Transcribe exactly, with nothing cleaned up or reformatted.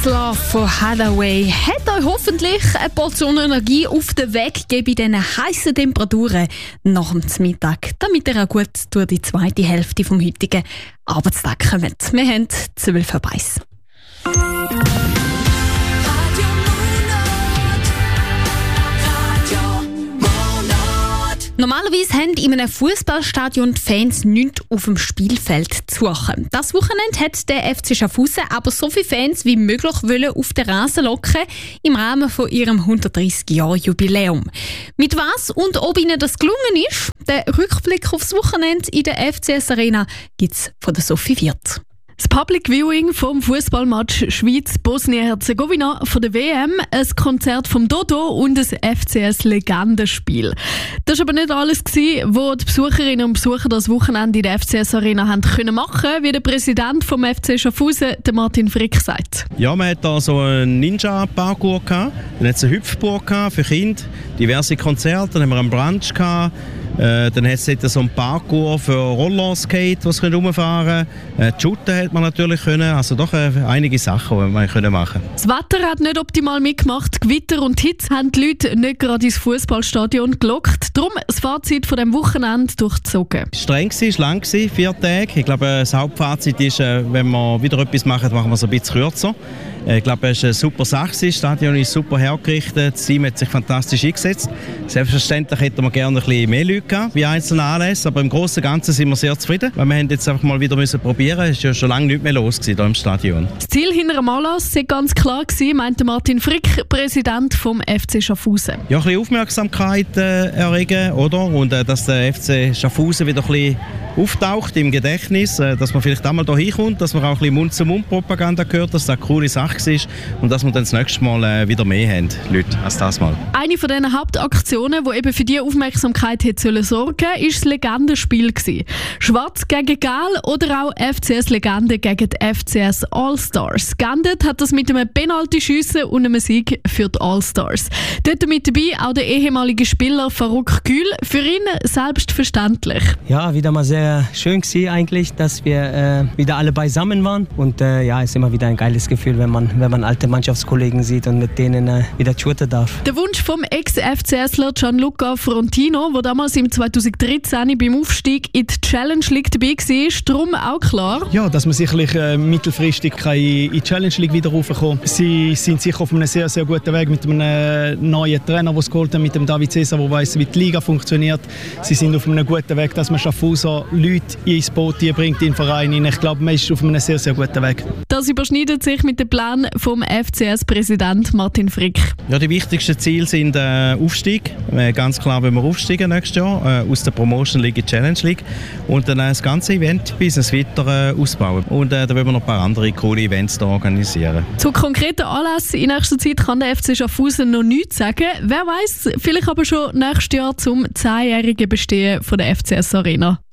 This Love von Hathaway hat euch hoffentlich eine Portion Energie auf den Weg gegeben bei diesen heissen Temperaturen nach dem Mittag, damit ihr auch gut durch die zweite Hälfte vom heutigen Arbeitstag kommt. Wir haben zwölf vorbei. Normalerweise haben in einem Fußballstadion die Fans nichts auf dem Spielfeld zu suchen. Das Wochenende hat der F C Schaffhausen aber so viele Fans wie möglich wollen auf den Rasen locken im Rahmen von ihrem hundertdreissig Jahre Jubiläum. Mit was und ob ihnen das gelungen ist, den Rückblick aufs Wochenende in der F C S Arena gibt es von der Sophie Wirth. Das Public Viewing vom Fußballmatch Schweiz-Bosnien-Herzegowina von der W M, ein Konzert vom Dodo und ein F C S-Legendenspiel. Das war aber nicht alles, was die Besucherinnen und Besucher das Wochenende in der F C S-Arena haben können machen, wie der Präsident vom F C Schaffhausen, der Martin Frick, sagt. Ja, man hat da so einen Ninja-Parcours gehabt, dann hat es eine Hüpfburg gehabt für Kinder, diverse Konzerte, dann haben wir einen Brunch gehabt. Äh, dann hat es so einen Parcours für Rollerskate, die sie rumfahren können. Äh, Shooten hat man natürlich können. Also doch äh, einige Sachen, die man können machen können. Das Wetter hat nicht optimal mitgemacht. Gewitter und Hitze haben die Leute nicht gerade ins Fußballstadion gelockt. Darum das Fazit von diesem Wochenende durchgezogen. Streng war, lang war, vier Tage. Ich glaube, das Hauptfazit ist, wenn wir wieder etwas machen, machen wir es ein bisschen kürzer. Ich glaube, es ist eine super Sache. Das Stadion ist super hergerichtet. Das Team hat sich fantastisch eingesetzt. Selbstverständlich hätten wir gerne ein bisschen mehr Leute gehabt, wie einzelne Anlässe. Aber im Großen und Ganzen sind wir sehr zufrieden. Weil wir haben jetzt einfach mal wieder müssen probieren. Es war ja schon lange nicht mehr los hier im Stadion. Das Ziel hinter dem Anlass war ganz klar, meinte Martin Frick, Präsident vom F C Schaffhausen. Ja, ein bisschen Aufmerksamkeit äh, erregen, oder? Und äh, dass der F C Schaffhausen wieder ein bisschen auftaucht im Gedächtnis, äh, dass man vielleicht einmal hier hinkommt, dass man auch ein bisschen Mund-zu-Mund-Propaganda gehört, dass das eine coole Sache ist und dass wir dann das nächste Mal äh, wieder mehr haben, Leute, als das Mal. Eine von diesen Hauptaktionen, die eben für diese Aufmerksamkeit hätte sorgen sollen, war das Legendenspiel. Schwarz gegen Gelb oder auch F C S-Legende gegen die F C S All-Stars. Geendet hat das mit einem Penalty-Schiessen und einem Sieg für die All-Stars. Dort mit dabei auch der ehemalige Spieler Farouk Gül. Für ihn selbstverständlich. Ja, wieder mal sehr schön gewesen eigentlich, dass wir äh, wieder alle beisammen waren. Und äh, ja, es ist immer wieder ein geiles Gefühl, wenn man, wenn man alte Mannschaftskollegen sieht und mit denen äh, wieder shooten darf. Der Wunsch vom Ex-FCSler Gianluca Frontino, der damals im zweitausenddreizehn beim Aufstieg in die Challenge League dabei war, ist darum auch klar. Ja, dass man sicherlich äh, mittelfristig kann in die Challenge League wieder raufkommen kann. Sie sind sicher auf einem sehr, sehr guten Weg mit einem neuen Trainer, den sie geholt haben, mit dem David Cesar, der weiss, wie die Liga funktioniert. Sie sind auf einem guten Weg, dass man Schaffhauser Leute ins Boot bringt, in den Verein. Ich glaube, man ist auf einem sehr, sehr guten Weg. Das überschneidet sich mit dem Plan vom F C S-Präsident Martin Frick. Ja, die wichtigsten Ziele sind äh, Aufstieg. Äh, ganz klar, wenn wir aufsteigen nächstes Jahr äh, aus der Promotion League in die Challenge League und dann äh, das ganze Event-Business weiter äh, ausbauen. Und äh, da wollen wir noch ein paar andere coole Events da organisieren. Zu konkreten Anlässen in nächster Zeit kann der F C Schaffhausen noch nichts sagen. Wer weiß, vielleicht aber schon nächstes Jahr zum zehnjährigen Bestehen von der F C S Arena.